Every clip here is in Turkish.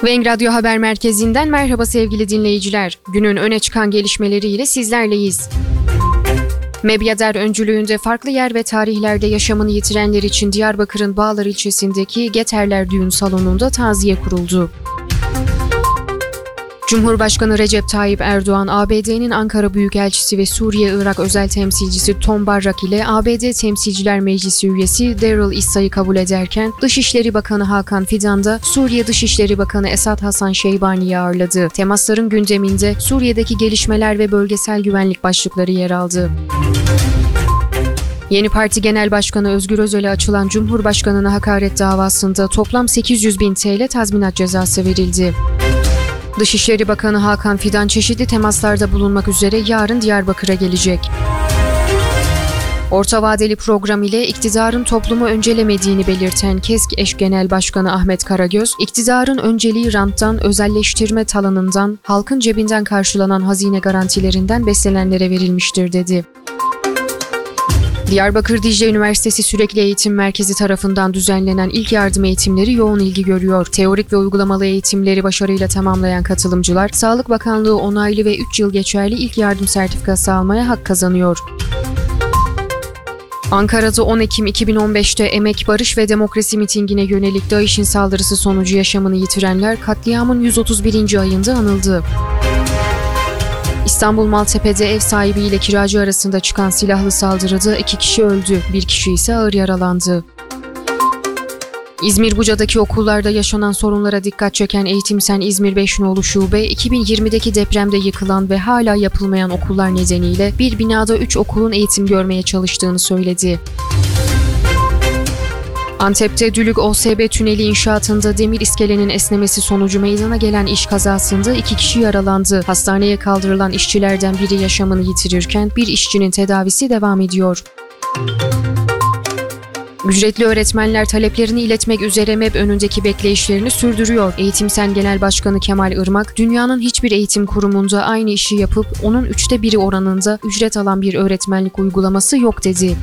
Weng Radyo Haber Merkezi'nden merhaba sevgili dinleyiciler. Günün öne çıkan gelişmeleriyle sizlerleyiz. Mebyader öncülüğünde farklı yer ve tarihlerde yaşamını yitirenler için Diyarbakır'ın Bağlar ilçesindeki Geterler Düğün Salonu'nda taziye kuruldu. Cumhurbaşkanı Recep Tayyip Erdoğan, ABD'nin Ankara Büyükelçisi ve Suriye-Irak özel temsilcisi Tom Barrak ile ABD Temsilciler Meclisi üyesi Daryl Issa'yı kabul ederken, Dışişleri Bakanı Hakan Fidan da Suriye Dışişleri Bakanı Esad Hasan Şeybani'yi ağırladı. Temasların gündeminde Suriye'deki gelişmeler ve bölgesel güvenlik başlıkları yer aldı. Yeni Parti Genel Başkanı Özgür Özel'e açılan Cumhurbaşkanı'na hakaret davasında toplam 800.000 TL tazminat cezası verildi. Dışişleri Bakanı Hakan Fidan çeşitli temaslarda bulunmak üzere yarın Diyarbakır'a gelecek. Orta vadeli program ile iktidarın toplumu öncelemediğini belirten KESK eş genel başkanı Ahmet Karagöz, iktidarın önceliği ranttan, özelleştirme talanından, halkın cebinden karşılanan hazine garantilerinden beslenenlere verilmiştir dedi. Diyarbakır Dicle Üniversitesi Sürekli Eğitim Merkezi tarafından düzenlenen ilk yardım eğitimleri yoğun ilgi görüyor. Teorik ve uygulamalı eğitimleri başarıyla tamamlayan katılımcılar, Sağlık Bakanlığı onaylı ve 3 yıl geçerli ilk yardım sertifikası almaya hak kazanıyor. Ankara'da 10 Ekim 2015'te Emek, Barış ve Demokrasi mitingine yönelik DAEŞ'in saldırısı sonucu yaşamını yitirenler katliamın 131. ayında anıldı. İstanbul Maltepe'de ev sahibi ile kiracı arasında çıkan silahlı saldırıda 2 kişi öldü, 1 kişi ise ağır yaralandı. İzmir Buca'daki okullarda yaşanan sorunlara dikkat çeken Eğitimsen İzmir 5 Nolu Şube, 2020'deki depremde yıkılan ve hala yapılmayan okullar nedeniyle bir binada 3 okulun eğitim görmeye çalıştığını söyledi. Antep'te Dülük OSB tüneli inşaatında demir iskelenin esnemesi sonucu meydana gelen iş kazasında 2 kişi yaralandı. Hastaneye kaldırılan işçilerden biri yaşamını yitirirken bir işçinin tedavisi devam ediyor. Ücretli öğretmenler taleplerini iletmek üzere MEB önündeki bekleyişlerini sürdürüyor. Eğitimsen Genel Başkanı Kemal Irmak, dünyanın hiçbir eğitim kurumunda aynı işi yapıp onun 1/3 oranında ücret alan bir öğretmenlik uygulaması yok dedi.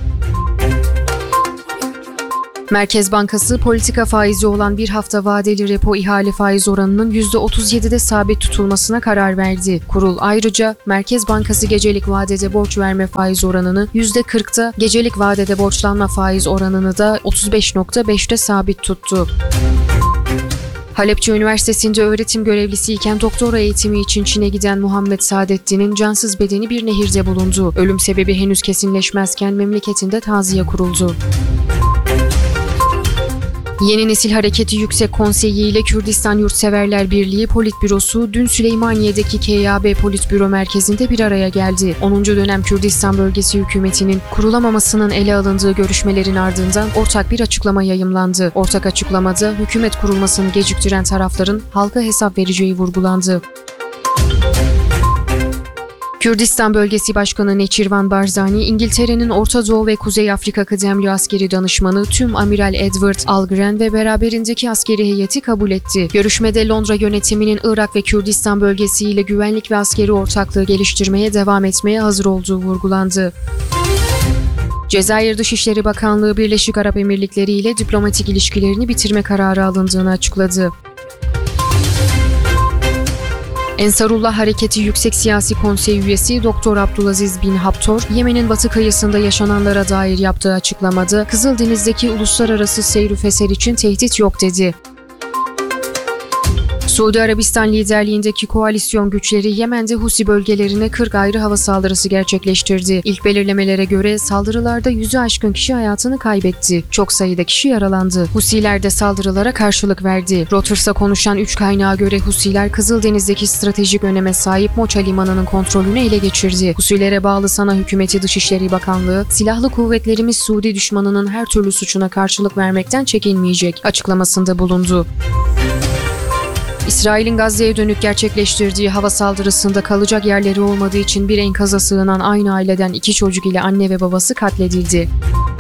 Merkez Bankası, politika faizi olan bir hafta vadeli repo ihale faiz oranının %37'de sabit tutulmasına karar verdi. Kurul ayrıca Merkez Bankası gecelik vadede borç verme faiz oranını %40'da, gecelik vadede borçlanma faiz oranını da 35.5'te sabit tuttu. Halepçe Üniversitesi'nde öğretim görevlisiyken doktora eğitimi için Çin'e giden Muhammed Saadettin'in cansız bedeni bir nehirde bulundu. Ölüm sebebi henüz kesinleşmezken memleketinde taziye kuruldu. Yeni Nesil Hareketi Yüksek Konseyi ile Kürdistan Yurtseverler Birliği Politbürosu dün Süleymaniye'deki KYB Politbüro Merkezi'nde bir araya geldi. 10. dönem Kürdistan Bölgesi Hükümeti'nin kurulamamasının ele alındığı görüşmelerin ardından ortak bir açıklama yayımlandı. Ortak açıklamada hükümet kurulmasını geciktiren tarafların halka hesap vereceği vurgulandı. Kürdistan Bölgesi Başkanı Neçirvan Barzani, İngiltere'nin Orta Doğu ve Kuzey Afrika Kıdemli Askeri Danışmanı Tüm Amiral Edward Algren ve beraberindeki askeri heyeti kabul etti. Görüşmede Londra yönetiminin Irak ve Kürdistan bölgesiyle güvenlik ve askeri ortaklığı geliştirmeye devam etmeye hazır olduğu vurgulandı. Cezayir Dışişleri Bakanlığı Birleşik Arap Emirlikleri ile diplomatik ilişkilerini bitirme kararı alındığını açıkladı. Ensarullah Hareketi Yüksek Siyasi Konsey üyesi Dr. Abdulaziz bin Haptor, Yemen'in batı kıyısında yaşananlara dair yaptığı açıklamada Kızıldeniz'deki uluslararası seyr-i feser için tehdit yok dedi. Suudi Arabistan liderliğindeki koalisyon güçleri Yemen'de Husi bölgelerine 40 ayrı hava saldırısı gerçekleştirdi. İlk belirlemelere göre saldırılarda 100'ü aşkın kişi hayatını kaybetti. Çok sayıda kişi yaralandı. Husiler de saldırılara karşılık verdi. Reuters'a konuşan 3 kaynağa göre Husiler Kızıldeniz'deki stratejik öneme sahip Moça limanının kontrolünü ele geçirdi. Husilere bağlı Sana Hükümeti Dışişleri Bakanlığı, silahlı kuvvetlerimiz Suudi düşmanının her türlü suçuna karşılık vermekten çekinmeyecek açıklamasında bulundu. İsrail'in Gazze'ye dönük gerçekleştirdiği hava saldırısında kalacak yerleri olmadığı için bir enkaza sığınan aynı aileden 2 çocuk ile anne ve babası katledildi.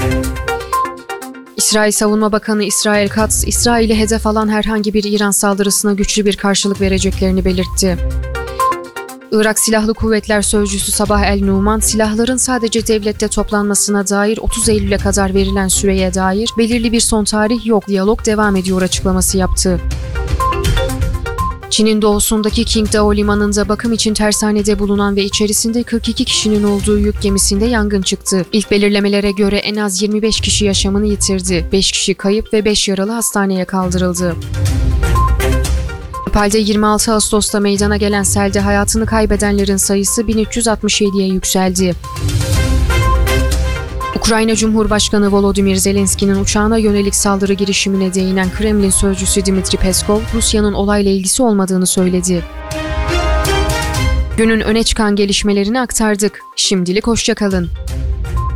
İsrail Savunma Bakanı İsrail Katz, İsrail'e hedef alan herhangi bir İran saldırısına güçlü bir karşılık vereceklerini belirtti. Irak Silahlı Kuvvetler Sözcüsü Sabah El-Numan, silahların sadece devlette toplanmasına dair 30 Eylül'e kadar verilen süreye dair belirli bir son tarih yok, diyalog devam ediyor açıklaması yaptı. Çin'in doğusundaki Qingdao limanında bakım için tersanede bulunan ve içerisinde 42 kişinin olduğu yük gemisinde yangın çıktı. İlk belirlemelere göre en az 25 kişi yaşamını yitirdi. 5 kişi kayıp ve 5 yaralı hastaneye kaldırıldı. Nepal'de 26 Ağustos'ta meydana gelen selde hayatını kaybedenlerin sayısı 1367'ye yükseldi. Ukrayna Cumhurbaşkanı Volodymyr Zelenski'nin uçağına yönelik saldırı girişimine değinen Kremlin sözcüsü Dmitri Peskov, Rusya'nın olayla ilgisi olmadığını söyledi. Günün öne çıkan gelişmelerini aktardık. Şimdilik hoşça kalın.